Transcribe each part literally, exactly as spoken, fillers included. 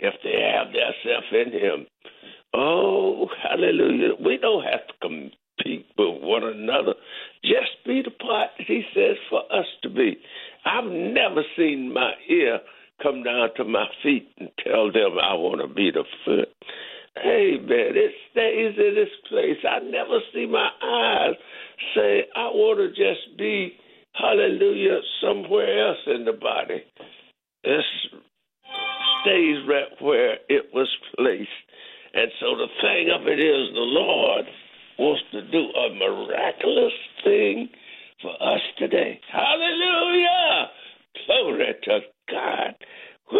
if they have themselves in him. Oh, hallelujah. We don't have to compete with one another. Just be the part that he says for us to be. I've never seen my ear come down to my feet and tell them I want to be the foot. Hey, man, it stays in this place. I never see my eyes say, I want to just be, hallelujah, somewhere else in the body. It stays right where it was placed. And so the thing of it is, the Lord wants to do a miraculous thing for us today. Hallelujah! Glory to God. Woo!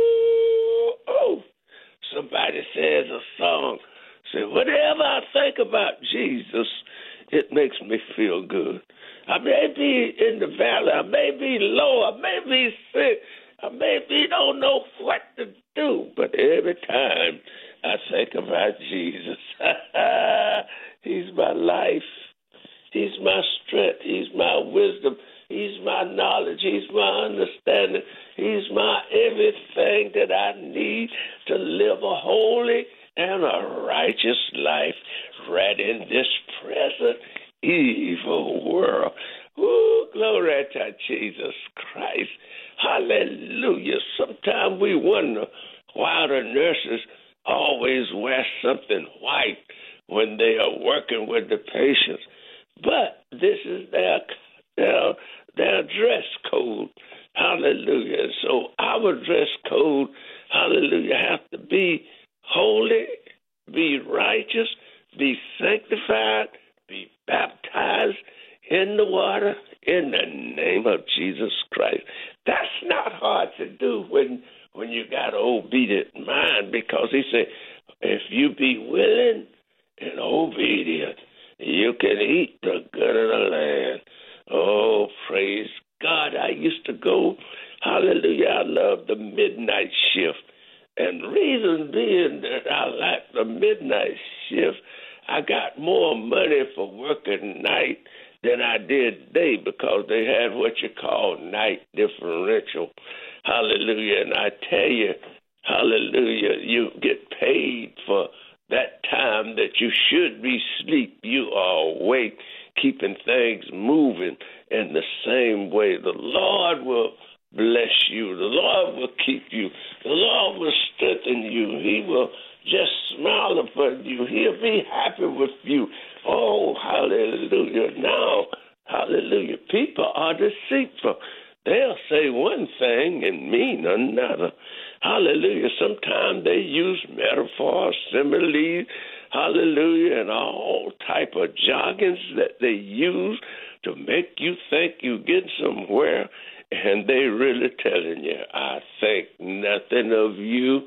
Oh, somebody says a song. Say, whatever I think about Jesus, it makes me feel good. I may be in the valley. I may be low. I may be sick. I may be don't know what to do. But every time I think about Jesus, he's my life. He's my strength. He's my wisdom. He's my knowledge. He's my understanding. He's my everything that I need to live a holy and a righteous life right in this present evil world. Ooh, glory to Jesus Christ. Hallelujah. Sometimes we wonder why the nurses always wear something white when they are working with the patients. But this is their, their, their dress code. Hallelujah. So our dress code, hallelujah, have to be holy, be righteous, be sanctified, be baptized in the water in the name of Jesus Christ. That's not hard to do when when you got an obedient mind, because he said, if you be willing and obedient, you can eat the good of the land. Oh, praise God. I used to go, hallelujah, I love the midnight shift. And the reason being that I like the midnight shift, I got more money for working night than I did day, because they had what you call night differential. Hallelujah. And I tell you, hallelujah, you get paid for that time that you should be asleep. You are awake, keeping things moving in the same way. The Lord will bless you. The Lord will keep you. The Lord will strengthen you. He will just smile upon you. He'll be happy with you. Oh, hallelujah. Now, hallelujah. People are deceitful. They'll say one thing and mean another. Hallelujah. Sometimes they use metaphors, similes, hallelujah, and all type of jargons that they use to make you think you get somewhere, and they really telling you, I think nothing of you.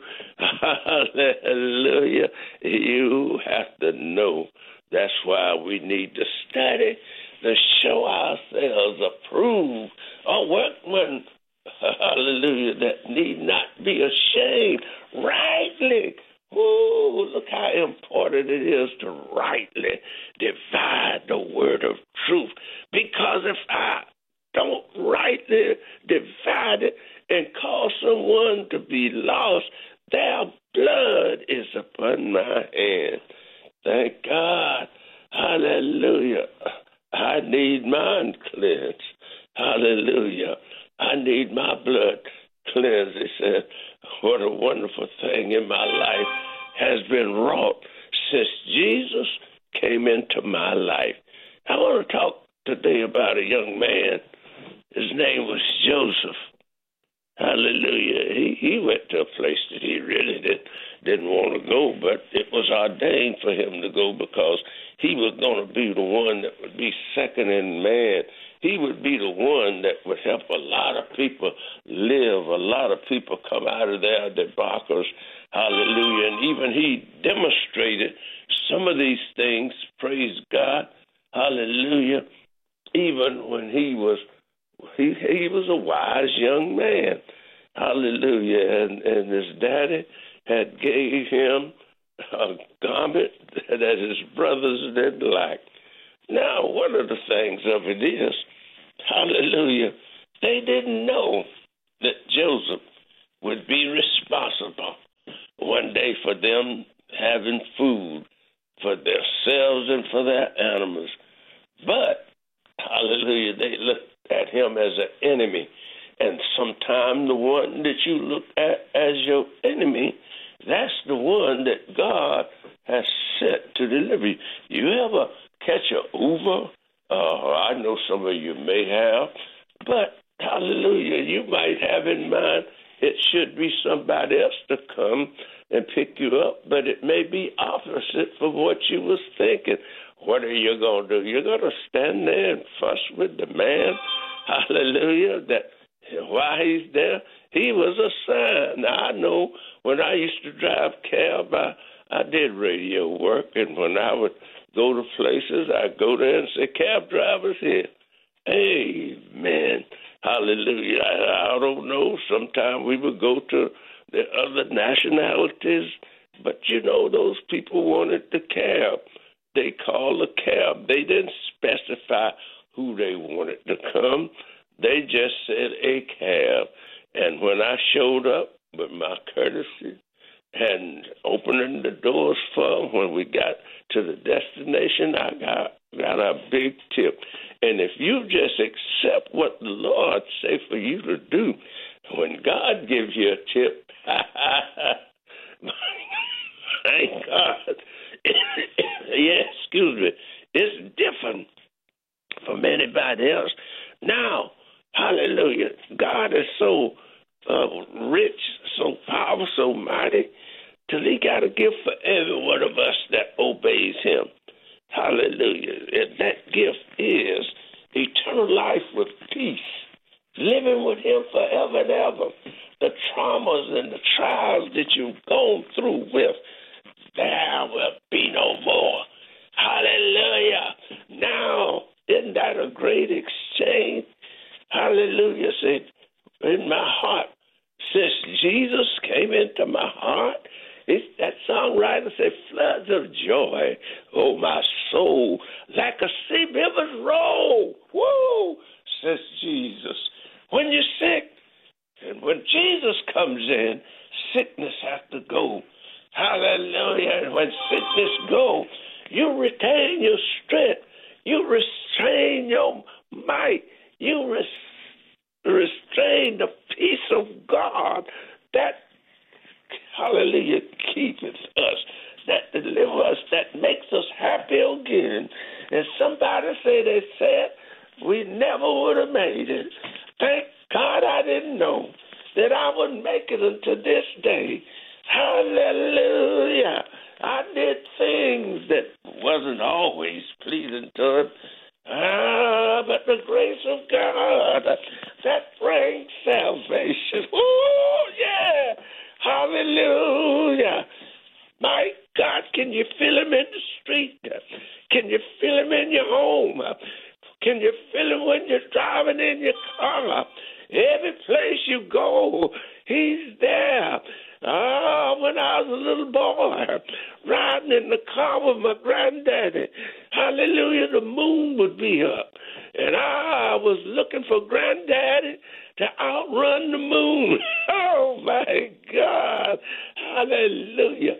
Hallelujah. You have to know. That's why we need to study to show ourselves approved, a workman, hallelujah, that need not be ashamed, rightly. Oh, look how important it is to rightly divide the word of truth. Because if I don't rightly divide it and cause someone to be lost, their blood is upon my hand. Thank God. Hallelujah. I need mine cleansed. Hallelujah. I need my blood cleansed. He said, what a wonderful thing in my life has been wrought since Jesus came into my life. I want to talk today about a young man. His name was Joseph. Hallelujah. He he went to a place that he really did, didn't want to go, but it was ordained for him to go, because he was going to be the one that would be second in man. He would be the one that would help a lot of people live, a lot of people come out of their debacles. Hallelujah. And even he demonstrated some of these things, praise God. Hallelujah. Even when he was He he was a wise young man. Hallelujah. And, and his daddy had gave him a garment that his brothers didn't like. Now, one of the things of it is, hallelujah, they didn't know that Joseph would be responsible day for them having food for themselves and for their animals. But, hallelujah, they looked at him as an enemy. And sometimes the one that you look at as your enemy, that's the one that God has sent to deliver you. You ever catch an Uber? Uh, I know some of you may have, but hallelujah, you might have in mind it should be somebody else to come and pick you up, but it may be opposite from what you was thinking. What are you going to do? You're going to stand there and fuss with the man, hallelujah, that while he's there, he was a sign. Now, I know when I used to drive cab, I, I did radio work, and when I would go to places, I'd go there and say, cab drivers here. Amen. Hallelujah. I, I don't know. Sometimes we would go to the other nationalities, but you know, those people wanted the cab. They called the cab. They didn't specify who they wanted to come. They just said a cab. And when I showed up with my courtesy and opening the doors for them, when we got to the destination, I got, got a big tip. And if you just accept what the Lord say for you to do, when God gives you a tip, thank God. Yeah, excuse me. It's different from anybody else. Now, hallelujah, God is so uh, rich, so powerful, so mighty, till he got a gift for every one of us that obeys him. Hallelujah. And that gift is eternal life with peace, living with him forever and ever. The traumas and the trials that you've gone through with, there will be no more. Hallelujah. Now, isn't that a great exchange? Hallelujah. Said, in my heart, since Jesus came into my heart, it's, that songwriter said, floods of joy, oh, my soul, like a sea river's roll. Woo! Says Jesus. When you're sick, and when Jesus comes in, sickness has to go. Hallelujah. And when sickness go, you retain your strength. You restrain your might. You res- restrain the peace of God that, hallelujah, keepeth us, that delivers us, that makes us happy again. And somebody say they said, we never would have made it. Thank God I didn't know that I would make it unto this day. Hallelujah. I did things that wasn't always pleasing to him. Ah, but the grace of God, that brings salvation. Oh, yeah. Hallelujah. My God, can you feel him in the street? Can you feel him in your home? Can you feel him when you're driving in your car? Every place you go, he's there. Ah, when I was a little boy, riding in the car with my granddaddy, hallelujah, the moon would be up. And I was looking for granddaddy to outrun the moon. Oh, my God. Hallelujah.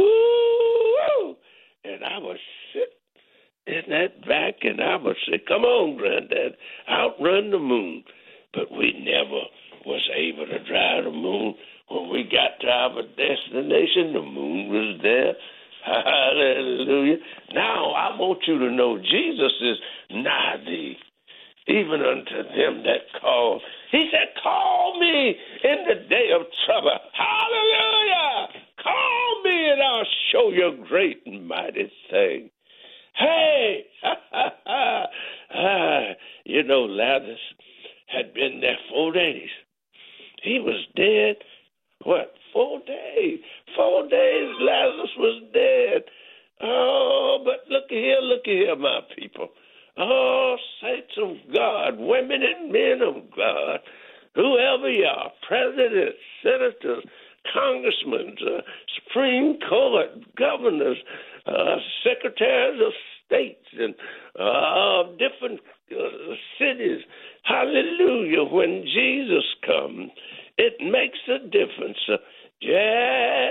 Woo! And I would sit in that back and I would say, come on, granddad, outrun the moon. But we never was able to drive the moon. When we got to our destination, the moon was there. Hallelujah. Now, I want you to know Jesus is nigh thee, even unto them that call. He said, call me in the day of trouble. Hallelujah. Call me and I'll show you a great and mighty thing. Hey, ah, you know, Lazarus had been there four days. He was dead. What? Four days. Four days Lazarus was dead. Oh, but look here, look here, my people. Oh, saints of God, women and men of God, whoever you are, presidents, senators, congressmen, uh, Supreme Court, governors, uh, secretaries of states, and uh, different uh, cities. Hallelujah. When Jesus comes, it makes a difference. Uh, yes, hallelujah.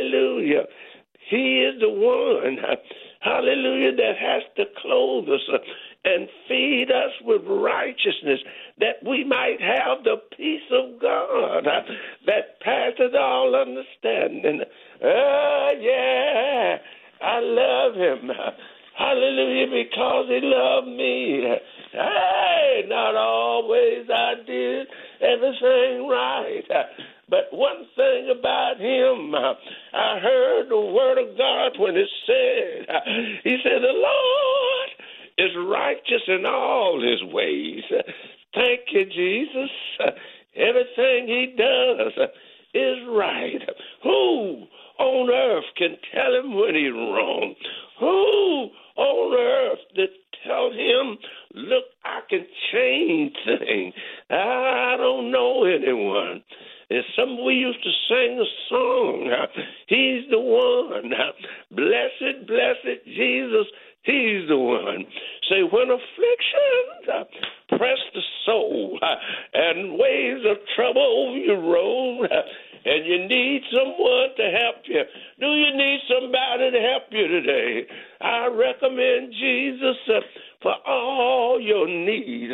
hallelujah, he is the one, hallelujah, that has to clothe us and feed us with righteousness, that we might have the peace of God that passes all understanding. Oh, yeah, I love him. Hallelujah, because he loved me. Hey, not always I did everything right. But one thing about him, I heard the word of God when it said, he said, the Lord is righteous in all his ways. Thank you, Jesus. Everything he does is right. Who on earth can tell him when he's wrong? Who on earth that tell him, look, I can change things? I don't know anyone. There's some, we used to sing a song. He's the one. Blessed, blessed Jesus, he's the one. Say, when afflictions press the soul and waves of trouble over your road, and you need someone to help you. Do you need somebody to help you today? I recommend Jesus uh, for all your needs.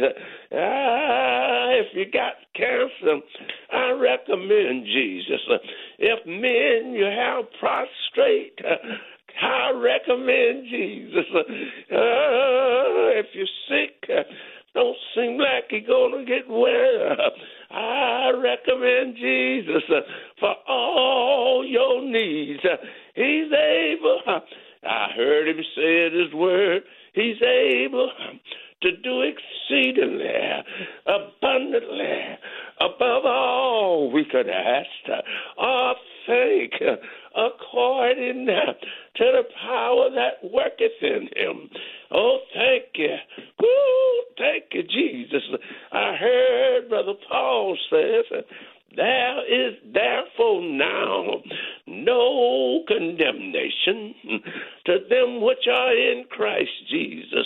Ah, if you got cancer, I recommend Jesus. Uh, if men you have prostrate, uh, I recommend Jesus. Uh, if you're sick, uh, don't seem like you're going to get well, I recommend Jesus uh, for all your needs. Uh, he's able. Uh, I heard him say in his word, he's able to do exceedingly, abundantly, above all we could ask or think, according to the power that worketh in him. Oh, thank you. Woo, thank you, Jesus. I heard Brother Paul says, there is therefore now no condemnation to them which are in Christ Jesus.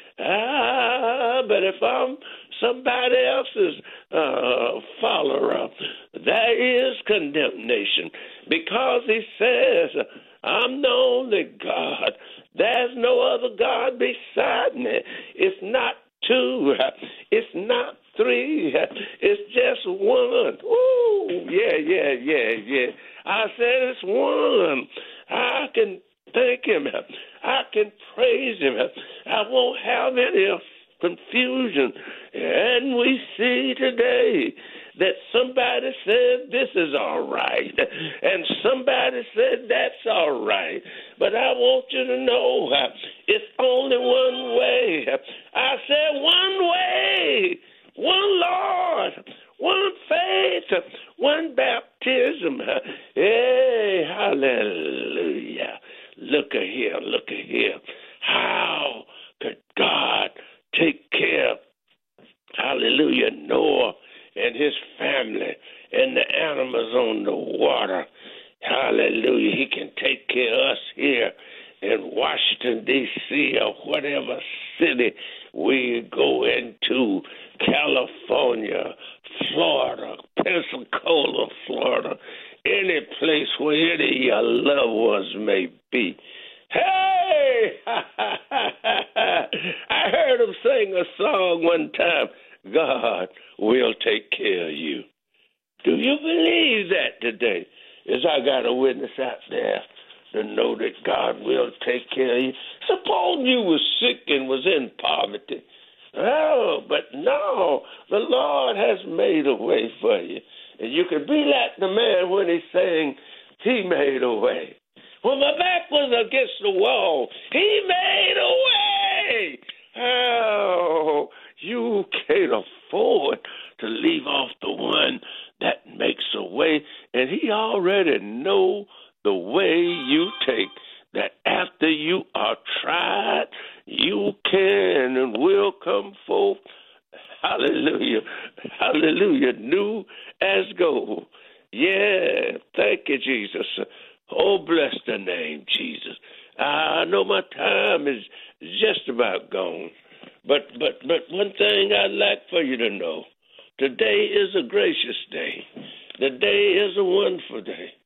Ah, but if I'm somebody else's uh, follower, there is condemnation, because he says, I'm the only God. There's no other God beside me. It's not two. It's not three. It's just one. Ooh, yeah, yeah, yeah, yeah. I said it's one. I can thank him. I can praise him. I won't have any confusion. And we see today that somebody said this is all right, and somebody said that's all right. But I want you to know it's only one way. I said one way, one Lord, one faith, one baptism. Hey, hallelujah. Look at here, look at here. How could God take care of, hallelujah, Noah and his family and the animals on the water? Hallelujah. He can take care of us here in Washington, D C, or whatever city we go into, California, Florida, Pensacola, Florida, any place where any of your loved ones may be. Hey! I heard him sing a song one time, God will take care of you. Do you believe that today? As I got a witness out there to know that God will take care of you. Suppose you were sick and was in poverty. Oh, but no, the Lord has made a way for you. And you can be like the man when he's saying, he made a way. When my back was against the wall, he made a way. Oh, you can't afford to leave off the one that makes a way. And he already know the way you take, that after you are tried, you can and will come forth. Hallelujah. Hallelujah. New as gold. Yeah. Thank you, Jesus. Oh, bless the name, Jesus. I know my time is just about gone. But but but one thing I'd like for you to know, today is a gracious day. The day is a wonderful day.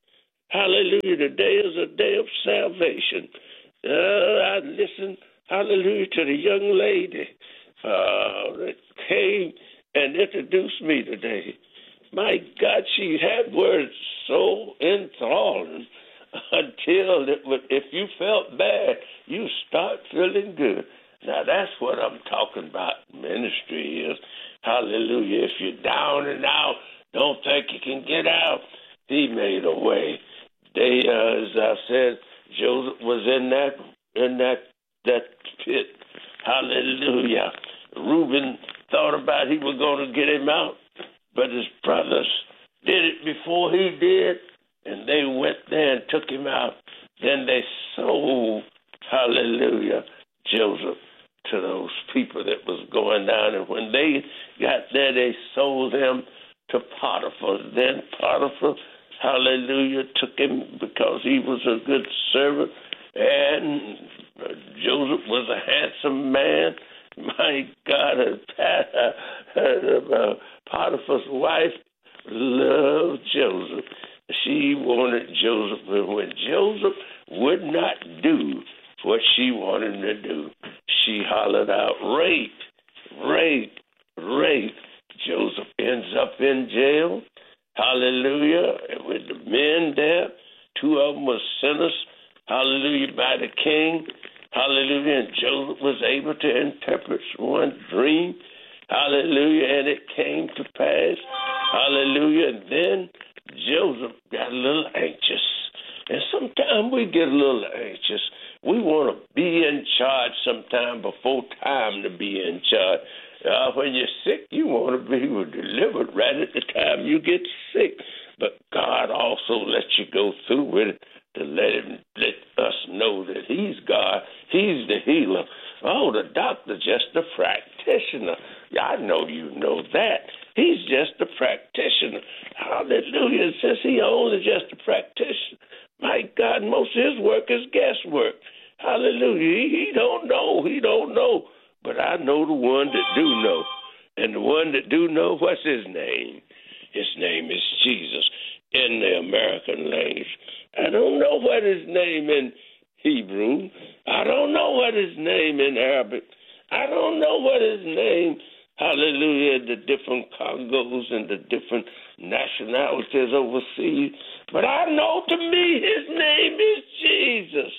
Hallelujah. Today is a day of salvation. Uh, I listened, hallelujah, to the young lady uh, that came and introduced me today. My God, she had words so enthralling until it would, if you felt bad, you start feeling good. Now, that's what I'm talking about. Ministry is, hallelujah. If you're down and out, don't think you can get out. He made a way. They, uh, as I said, Joseph was in that in that that pit. Hallelujah. Reuben thought about he was going to get him out, but his brothers did it before he did, and they went there and took him out. Then they sold, hallelujah, Joseph to those people that was going down. And when they got there, they sold him to Potiphar. Then Potiphar, hallelujah, took him because he was a good servant. And Joseph was a handsome man. My God, uh, Potiphar's wife loved Joseph. She wanted Joseph, but when Joseph would not do what she wanted him to do, she hollered out, rape, rape, rape. Joseph ends up in jail. Hallelujah. And with the men there, two of them were sinners. Hallelujah, by the king. Hallelujah. And Joseph was able to interpret one dream. Hallelujah. And it came to pass. Hallelujah. And then Joseph got a little anxious. And sometimes we get a little anxious. We want to be in charge sometime before time to be in charge. Uh, when you're sick, you want to be delivered right at the time you get sick. But God also lets you go through with it to let him let us know that he's God. He's the healer. Oh, the doctor's just a practitioner. I know you know that. He's just a practitioner. Hallelujah. Since he only just a practitioner, my God, most of his work is guesswork. Hallelujah. He, he don't know. He don't know. But I know the one that do know. And the one that do know, what's his name? His name is Jesus in the American language. I don't know what his name in Hebrew. I don't know what his name in Arabic. I don't know what his name, hallelujah, the different Congos and the different nationalities overseas. But I know to me his name is Jesus.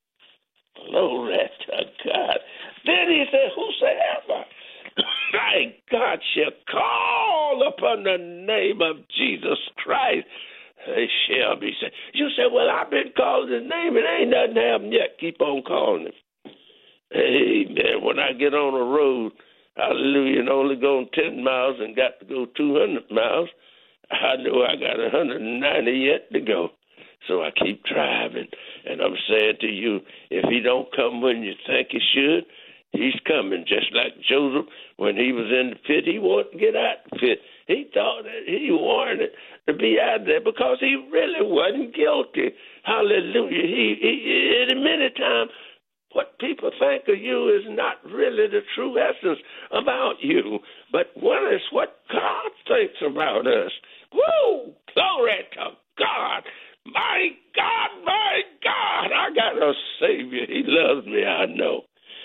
Glory to God. Then he said, whosoever, my God, shall call upon the name of Jesus Christ, they shall be saved. You say, well, I've been calling his name and ain't nothing happened yet. Keep on calling him. Amen. When I get on the road, hallelujah, and only going ten miles and got to go two hundred miles, I know I got one hundred ninety yet to go. So I keep driving, and I'm saying to you, if he don't come when you think he should, he's coming. Just like Joseph, when he was in the pit, he wanted to get out the pit. He thought that he wanted to be out there because he really wasn't guilty. Hallelujah. He, he, at many times, what people think of you is not really the true essence about you, but one is what God thinks about us. Woo! Glory to God. My God, my God, I got a Savior. He loves me, I know.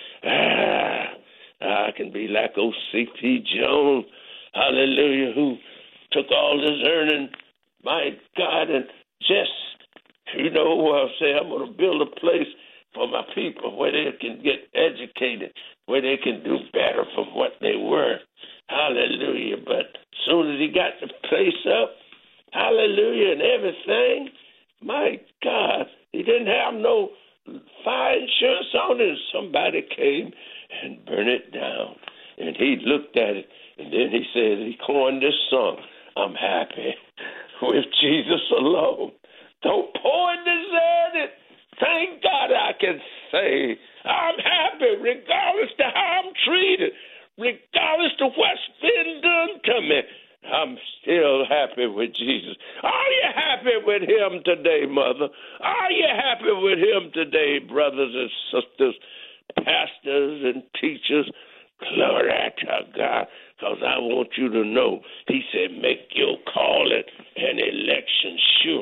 Ah, I can be like old C P Jones, hallelujah, who took all his earning, my God, and just, you know, uh, say, I'm going to build a place for my people where they can get educated, where they can do better from what they were. Hallelujah. But as soon as he got the place up, hallelujah, and everything, my God, he didn't have no fire insurance on it. Somebody came and burned it down. And he looked at it, and then he said, he coined this song, I'm happy with Jesus alone. Don't point this at it. Thank God I can say I'm happy regardless to how I'm treated, regardless to what's been done to me. I'm still happy with Jesus. Are you happy with him today, mother? Are you happy with him today, brothers and sisters, pastors and teachers? Glory to God, because I want you to know, he said, make your calling and election sure.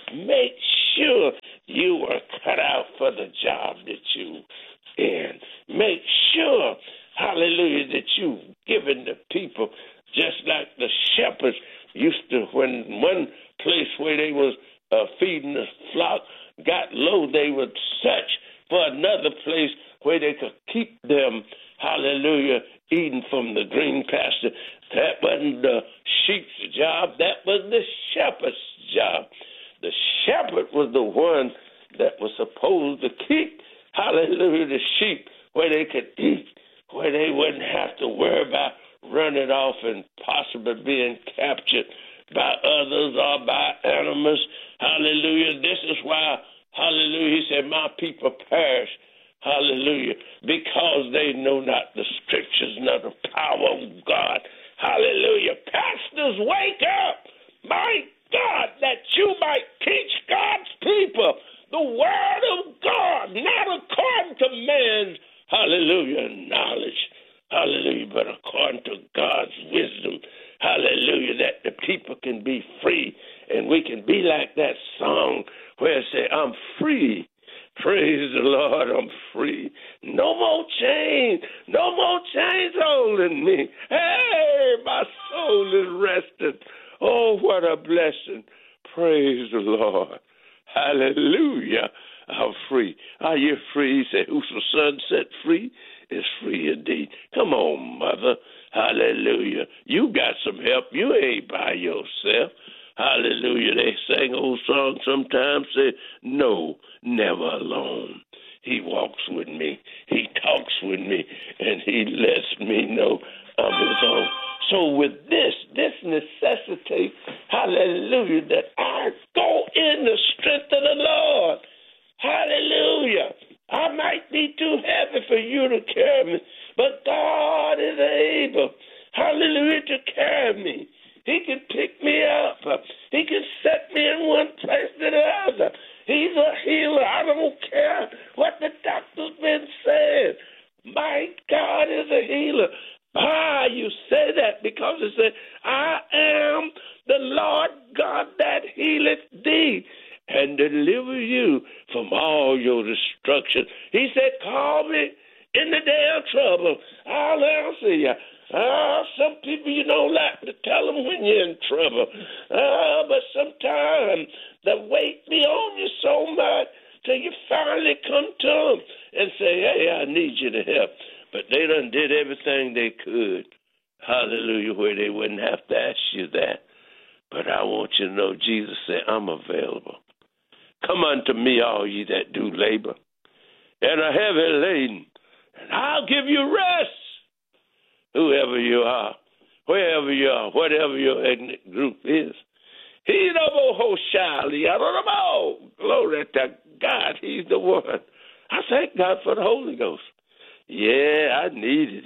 make sure you are cut out for the job that you in. Make sure, hallelujah, that you've given the people, just like the shepherds used to, when one place where they was uh, feeding the flock got low, they would search for another place where they could keep them, hallelujah, eating from the green pasture. That wasn't the sheep's job. That was the shepherd's job. The shepherd was the one that was supposed to keep, hallelujah, the sheep where they could eat, where they wouldn't have to worry about running off and possibly being captured by others or by animals. Hallelujah. This is why, hallelujah, he said, my people perish, hallelujah, because they know not the scriptures, nor the power of God. Hallelujah. Pastors, wake up. My God, that you might teach God's people the word of God, not according to man's, hallelujah, knowledge, hallelujah, but according to God's wisdom, hallelujah, that the people can be free, and we can be like that song where it says, I'm free. Praise the Lord, I'm free. No more chains, no more chains holding me. Hey, my soul is resting. Oh, what a blessing. Praise the Lord. Hallelujah. I'm free. Are you free? He said, who the Son set free is free indeed. Come on, mother. Hallelujah. You got some help. You ain't by yourself. Hallelujah. They sing old songs sometimes, say, no, never alone. He walks with me. He talks with me, and he lets me know I'm his own. So with this, this necessitates, hallelujah, that I go in the strength of the Lord. Hallelujah. I might be too heavy for you to carry me, but God is able, hallelujah, to carry me. He can pick me up. He can set me in one place to the other. He's a healer. I don't care what the doctor's been saying. My God is a healer. Ah, you say that because it said, I am the Lord God that healeth thee and deliver you from all your destruction. He said, call me in the day of trouble. I'll answer you. Ah, some people you don't like to tell them when you're in trouble. Ah, but sometimes the weight be on you so much till you finally come to them and say, hey, I need you to help. But they done did everything they could, hallelujah, where they wouldn't have to ask you that. But I want you to know, Jesus said, I'm available. Come unto me, all ye that do labor and are heavy laden, and I'll give you rest. Whoever you are, wherever you are, whatever your ethnic group is. He don't know I don't know. Glory to God, he's the one. I thank God for the Holy Ghost. Yeah, I needed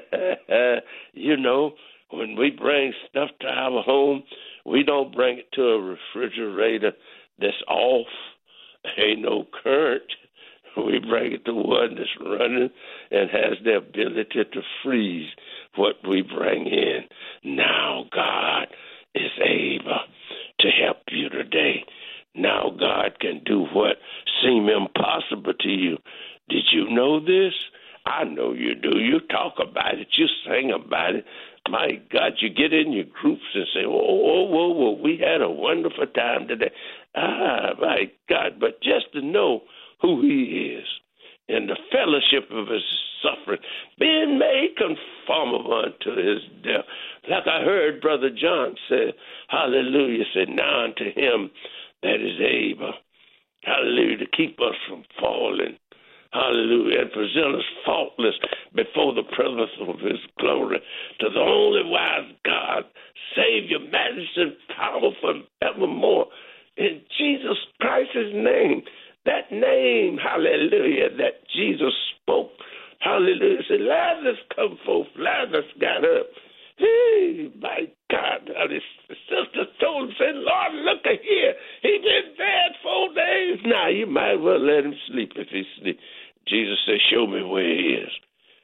it. You know, when we bring stuff to our home, we don't bring it to a refrigerator that's off. Ain't no current. We bring it to one that's running and has the ability to freeze what we bring in. Now God is able to help you today. Now God can do what seemed impossible to you. Did you know this? I know you do. You talk about it. You sing about it. My God, you get in your groups and say, whoa, whoa, whoa, whoa, we had a wonderful time today. Ah, my God, but just to know who he is and the fellowship of his suffering, being made conformable unto his death. Like I heard Brother John say, hallelujah, said, now unto him that is able, hallelujah, to keep us from falling. Hallelujah, and present us faultless before the presence of his glory. To the only wise God, Savior, majesty, and power forevermore. In Jesus Christ's name, that name, hallelujah, that Jesus spoke, hallelujah, said, Lazarus come forth. Lazarus got up. Hey, my God, his sister told him, said, Lord, look at here. He been dead four days. Now, you might well let him sleep if he sleep. Jesus said, show me where he is.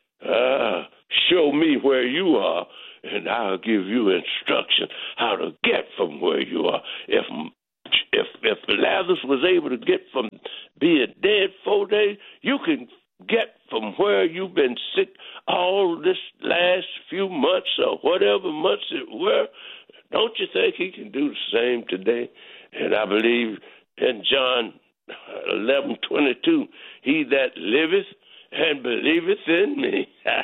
Ah, show me where you are, and I'll give you instruction how to get from where you are. If if if Lazarus was able to get from being dead four days, you can get from where you've been sick all this last few months or whatever months it were. Don't you think he can do the same today? And I believe in John eleven twenty-two, he that liveth and believeth in me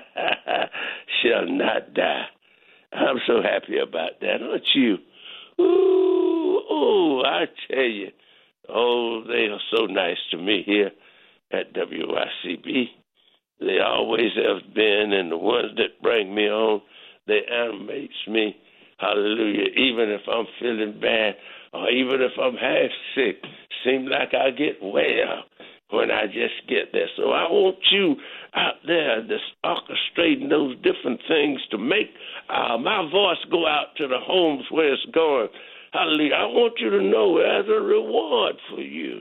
shall not die. I'm so happy about that, aren't you? Ooh, oh, I tell you, oh, they are so nice to me here at W I C B. They always have been, and the ones that bring me on, they animates me. Hallelujah. Even if I'm feeling bad or even if I'm half sick, seems like I get well when I just get there. So I want you out there that's orchestrating those different things to make uh, my voice go out to the homes where it's going. Hallelujah. I want you to know as a reward for you.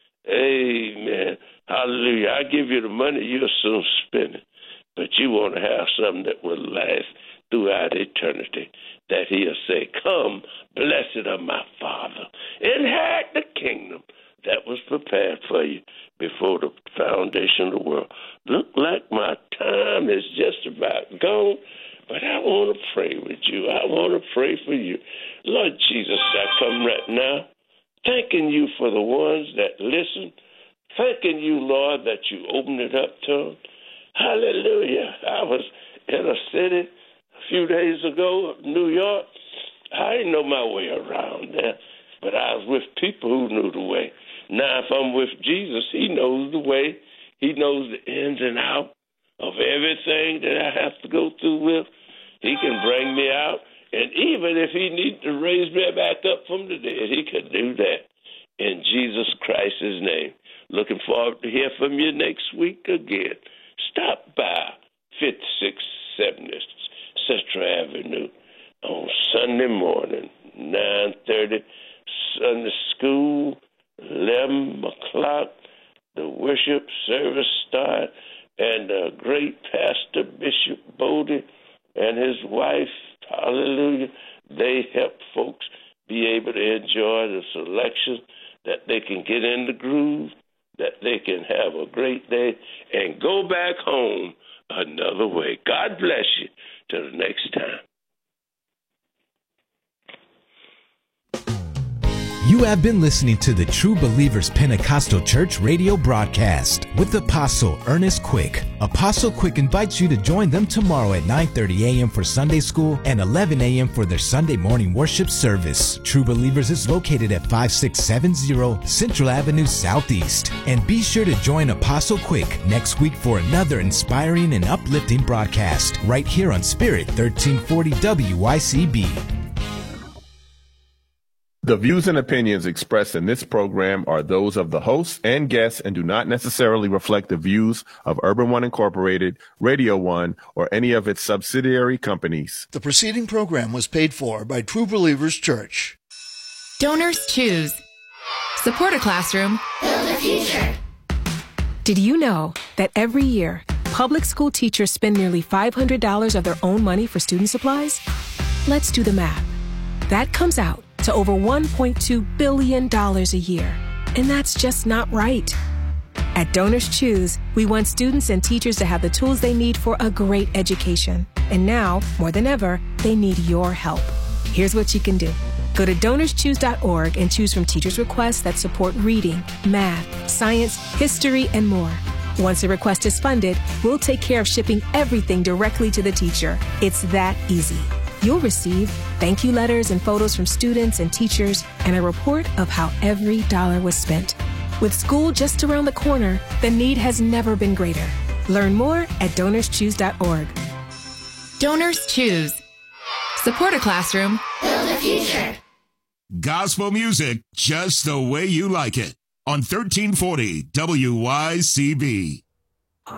Amen. Hallelujah. I give you the money, you'll soon spend it. But you want to have something that will last throughout eternity. That he'll say, come, blessed of my Father, inherit the kingdom that was prepared for you before the foundation of the world. Look like my time is just about gone, but I want to pray with you. I want to pray for you. Lord Jesus, I come right now, thanking you for the ones that listen, thanking you, Lord, that you opened it up to them. Hallelujah. I was in a city a few days ago, New York. I didn't know my way around there, but I was with people who knew the way. Now, if I'm with Jesus, he knows the way. He knows the ins and outs of everything that I have to go through with. He can bring me out. And even if he needs to raise me back up from the dead, he can do that in Jesus Christ's name. Looking forward to hear from you next week again. Stop by fifty-six seventy Central Avenue on Sunday morning, nine thirty, Sunday school, eleven o'clock, the worship service start, and the great Pastor Bishop Bodie and his wife, hallelujah, they help folks be able to enjoy the selection, that they can get in the groove, that they can have a great day and go back home another way. God bless you. Till the next time. You have been listening to the True Believers Pentecostal Church radio broadcast with Apostle Ernest Quick. Apostle Quick invites you to join them tomorrow at nine thirty a.m. for Sunday school and eleven a.m. for their Sunday morning worship service. True Believers is located at five six seven zero Central Avenue Southeast. And be sure to join Apostle Quick next week for another inspiring and uplifting broadcast right here on Spirit thirteen forty W Y C B. The views and opinions expressed in this program are those of the hosts and guests and do not necessarily reflect the views of Urban One Incorporated, Radio One, or any of its subsidiary companies. The preceding program was paid for by True Believers Church. Donors choose. Support a classroom. Build a future. Did you know that every year, public school teachers spend nearly five hundred dollars of their own money for student supplies? Let's do the math. That comes out to over one point two billion dollars a year. And that's just not right. At Donors Choose, we want students and teachers to have the tools they need for a great education. And now, more than ever, they need your help. Here's what you can do. Go to donors choose dot org and choose from teachers' requests that support reading, math, science, history, and more. Once a request is funded, we'll take care of shipping everything directly to the teacher. It's that easy. You'll receive thank you letters and photos from students and teachers and a report of how every dollar was spent. With school just around the corner, the need has never been greater. Learn more at donors choose dot org. Donors Choose. Support a classroom. Build a future. Gospel music just the way you like it on thirteen forty W Y C B.